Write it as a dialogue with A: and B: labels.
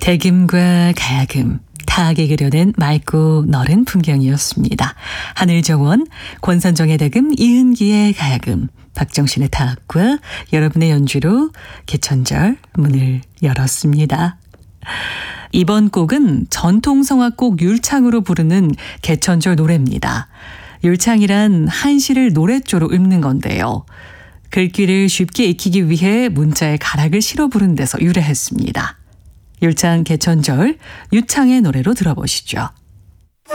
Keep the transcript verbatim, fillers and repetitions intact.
A: 대금과 가야금, 타악에 그려낸 맑고 너른 풍경이었습니다. 한을정원, 권선정의 대금, 이은기의 가야금, 박정신의 타악과 여러분의 연주로 개천절 문을 열었습니다. 이번 곡은 전통성악곡 율창으로 부르는 개천절 노래입니다. 율창이란 한시를 노랫조로 읊는 건데요. 글귀를 쉽게 익히기 위해 문자에 가락을 실어 부른 데서 유래했습니다. 율창 개천절, 유창의 노래로 들어보시죠.